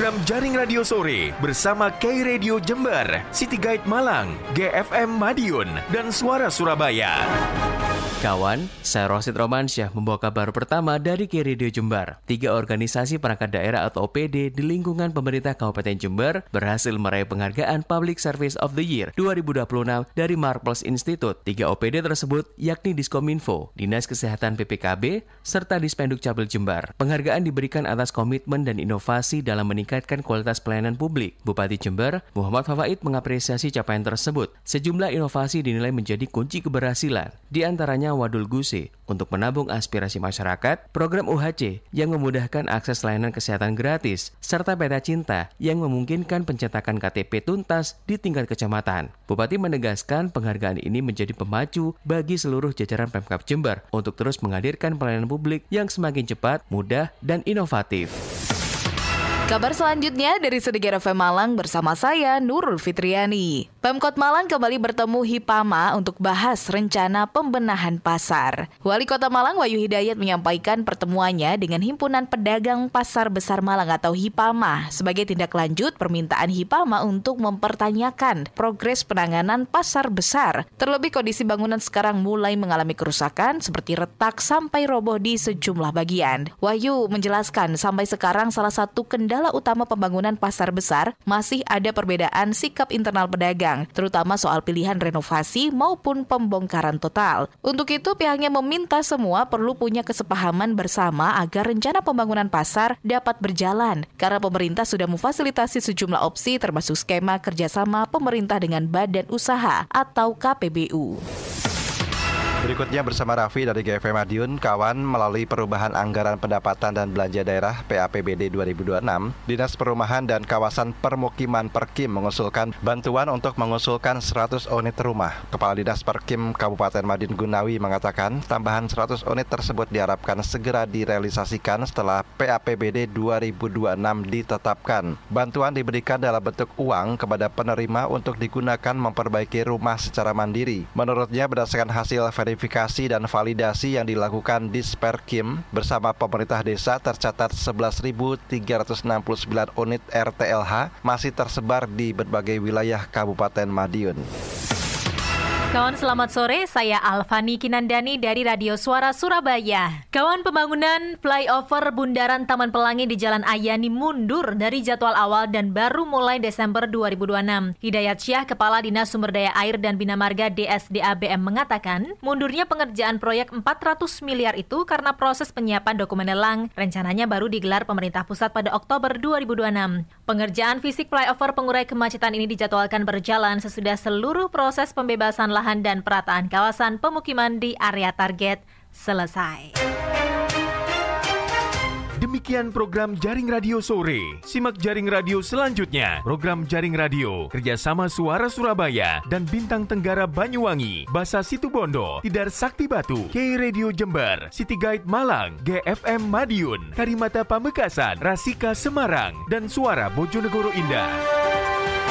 program Jaring Radio Sore bersama K-Radio Jember, City Guide Malang, GFM Madiun, dan Suara Surabaya. Kawan, saya Rosid Romansyah membawa kabar pertama dari K-Radio Jember. 3 organisasi perangkat daerah atau OPD di lingkungan pemerintah Kabupaten Jember berhasil meraih penghargaan Public Service of the Year 2026 dari Marples Institute. 3 OPD tersebut yakni Diskominfo, Dinas Kesehatan PPKB, serta Dispenduk Capil Jember. Penghargaan diberikan atas komitmen dan inovasi dalam meningkatkan kualitas pelayanan publik. Bupati Jember, Muhammad Fawaid, mengapresiasi capaian tersebut. Sejumlah inovasi dinilai menjadi kunci keberhasilan. Di antaranya Wadul Guse untuk menabung aspirasi masyarakat, program UHC yang memudahkan akses layanan kesehatan gratis, serta Peta Cinta yang memungkinkan pencetakan KTP tuntas di tingkat kecamatan. Bupati menegaskan penghargaan ini menjadi pemacu bagi seluruh jajaran Pemkab Jember untuk terus menghadirkan pelayanan publik yang semakin cepat, mudah, dan inovatif. Kabar selanjutnya dari Sedegara FM Malang bersama saya, Nurul Fitriani. Pemkot Malang kembali bertemu HIPAMA untuk bahas rencana pembenahan pasar. Wali Kota Malang Wahyu Hidayat menyampaikan pertemuannya dengan Himpunan Pedagang Pasar Besar Malang atau HIPAMA sebagai tindak lanjut permintaan HIPAMA untuk mempertanyakan progres penanganan pasar besar. Terlebih kondisi bangunan sekarang mulai mengalami kerusakan seperti retak sampai roboh di sejumlah bagian. Wahyu menjelaskan sampai sekarang salah satu kendala utama pembangunan pasar besar masih ada perbedaan sikap internal pedagang, terutama soal pilihan renovasi maupun pembongkaran total. Untuk itu pihaknya meminta semua perlu punya kesepahaman bersama agar rencana pembangunan pasar dapat berjalan, karena pemerintah sudah memfasilitasi sejumlah opsi termasuk skema kerjasama pemerintah dengan badan usaha atau KPBU. Berikutnya bersama Raffi dari GFM Madiun, kawan, melalui perubahan anggaran pendapatan dan belanja daerah PAPBD 2026, Dinas Perumahan dan Kawasan Permukiman Perkim mengusulkan bantuan untuk mengusulkan 100 unit rumah. Kepala Dinas Perkim Kabupaten Madiun Gunawi mengatakan tambahan 100 unit tersebut diharapkan segera direalisasikan setelah PAPBD 2026 ditetapkan. Bantuan diberikan dalam bentuk uang kepada penerima untuk digunakan memperbaiki rumah secara mandiri. Menurutnya berdasarkan hasil verifikasi dan validasi yang dilakukan Disperkim bersama pemerintah desa tercatat 11.369 unit RTLH masih tersebar di berbagai wilayah Kabupaten Madiun. Kawan, selamat sore, saya Alfani Kinandani dari Radio Suara Surabaya. Kawan, pembangunan flyover Bundaran Taman Pelangi di Jalan Ayani mundur dari jadwal awal dan baru mulai Desember 2026. Hidayat Syah, Kepala Dinas Sumber Daya Air dan Bina Marga DSDABM mengatakan, mundurnya pengerjaan proyek 400 miliar itu karena proses penyiapan dokumen lelang rencananya baru digelar pemerintah pusat pada Oktober 2026. Pengerjaan fisik flyover pengurai kemacetan ini dijadwalkan berjalan sesudah seluruh proses pembebasan lahan dan perataan kawasan pemukiman di area target selesai. Demikian program Jaring Radio Sore. Simak Jaring Radio selanjutnya. Program Jaring Radio kerjasama Suara Surabaya dan Bintang Tenggara Banyuwangi, Basa Situbondo, Tidar Sakti Batu, K-Radio Jember, City Guide Malang, GFM Madiun, Karimata Pamekasan, Rasika Semarang, dan Suara Bojonegoro Indah.